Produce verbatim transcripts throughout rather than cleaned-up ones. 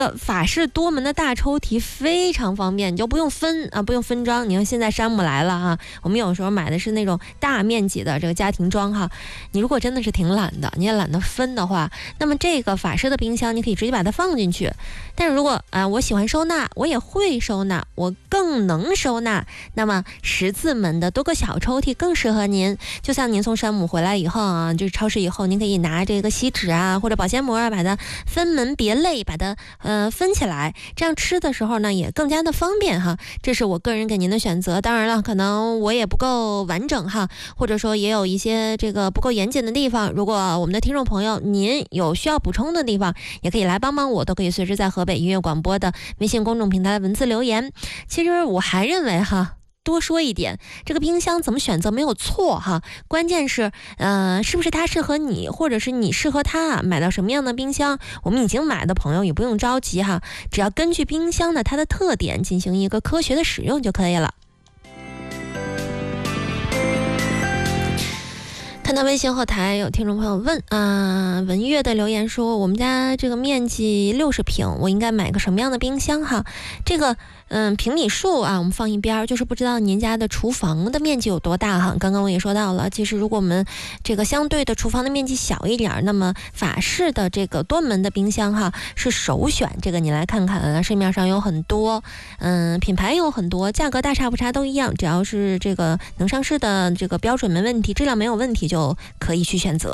呃，法式多门的大抽屉非常方便，你就不用分啊，不用分装。你看现在山姆来了哈，我们有时候买的是那种大面积的这个家庭装哈。你如果真的是挺懒的，你也懒得分的话，那么这个法式的冰箱你可以直接把它放进去。但是如果啊、呃，我喜欢收纳，我也会收纳，我更能收纳，那么十字门的多个小抽屉更适合您。就像您从山姆回来以后啊，就是超市以后，您可以拿这个锡纸啊或者保鲜膜啊，把它分门别类，把它呃分起来，这样吃的时候呢也更加的方便哈。这是我个人给您的选择。当然了，可能我也不够完整哈，或者说也有一些这个不够严谨的地方。如果我们的听众朋友您有需要补充的地方，也可以来帮帮我，都可以随时在河北音乐广播的微信公众平台文字留言。其实我还认为哈，多说一点，这个冰箱怎么选择没有错哈，关键是呃是不是它适合你，或者是你适合它。买到什么样的冰箱，我们已经买的朋友也不用着急哈，只要根据冰箱的它的特点进行一个科学的使用就可以了。看到微信后台有听众朋友问啊、呃，文月的留言说，我们家这个面积六十平，我应该买个什么样的冰箱哈？这个嗯，平米数啊，我们放一边，就是不知道您家的厨房的面积有多大哈。刚刚我也说到了，其实如果我们这个相对的厨房的面积小一点，那么法式的这个多门的冰箱哈是首选。这个你来看看，市面上有很多，嗯，品牌有很多，价格大差不差都一样，只要是这个能上市的这个标准没问题，质量没有问题，就可以去选择。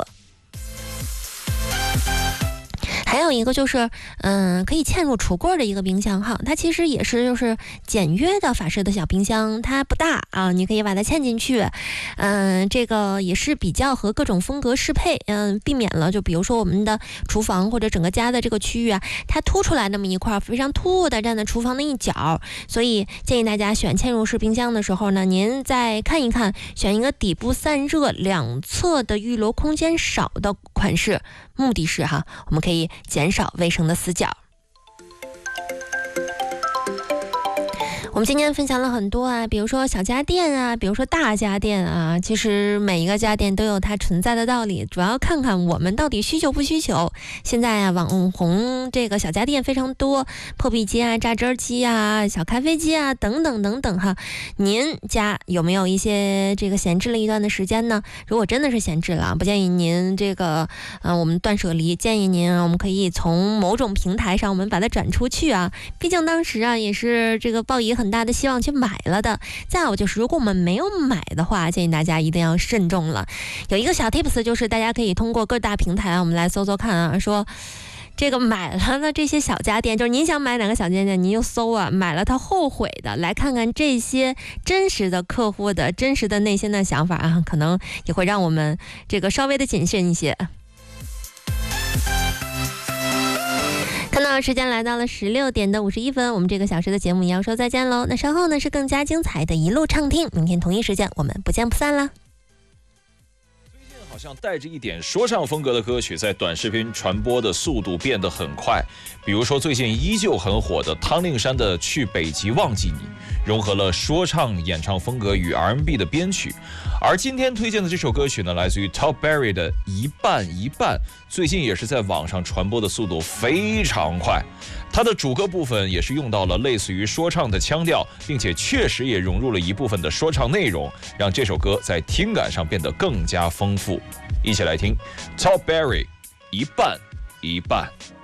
还有一个就是，嗯，可以嵌入橱柜的一个冰箱哈，它其实也是就是简约的法式的小冰箱，它不大啊，你可以把它嵌进去，嗯，这个也是比较和各种风格适配，嗯，避免了就比如说我们的厨房或者整个家的这个区域啊，它凸出来那么一块非常突兀的站在厨房的一角，所以建议大家选嵌入式冰箱的时候呢，您再看一看，选一个底部散热、两侧的预留空间少的款式。目的是哈，我们可以减少卫生的死角。我们今天分享了很多啊，比如说小家电啊，比如说大家电啊，其实每一个家电都有它存在的道理，主要看看我们到底需求不需求。现在啊，网红这个小家电非常多，破壁机啊、榨汁机啊、小咖啡机啊等等等等哈。您家有没有一些这个闲置了一段的时间呢？如果真的是闲置了，不建议您这个呃我们断舍离，建议您我们可以从某种平台上我们把它转出去啊。毕竟当时啊也是这个抱以很大的希望去买了的。再有就是如果我们没有买的话，建议大家一定要慎重了。有一个小 tips 就是大家可以通过各大平台啊，我们来搜搜看啊，说这个买了的这些小家电，就是您想买哪个小家电您就搜啊，买了他后悔的，来看看这些真实的客户的真实的内心的想法啊，可能也会让我们这个稍微的谨慎一些。看到时间来到了十六点的五十一分，我们这个小时的节目也要说再见喽。那稍后呢是更加精彩的一路畅听，明天同一时间我们不见不散啦。 最近好像带着一点说唱风格的歌曲在短视频传播的速度变得很快，比如说最近依旧很火的汤令山的《去北极忘记你》，融合了说唱演唱风格与 R and B 的编曲。而今天推荐的这首歌曲呢，来自于 Top Berry 的一半一半，最近也是在网上传播的速度非常快。它的主歌部分也是用到了类似于说唱的腔调，并且确实也融入了一部分的说唱内容，让这首歌在听感上变得更加丰富。一起来听 Top Berry 一半一半。